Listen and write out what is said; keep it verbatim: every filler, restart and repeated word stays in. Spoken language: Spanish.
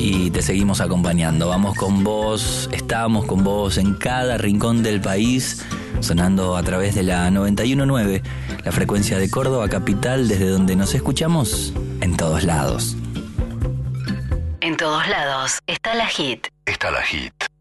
y te seguimos acompañando. Vamos con vos, estamos con vos en cada rincón del país, sonando a través de la noventa y uno punto nueve, la frecuencia de Córdoba capital, desde donde nos escuchamos en todos lados. En todos lados está la Hit. Está la Hit.